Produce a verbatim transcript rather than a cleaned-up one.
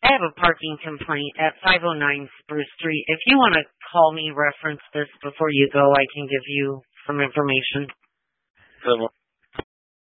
I have a parking complaint at five oh nine Spruce Street. If you want to call me, reference this before you go, I can give you some information.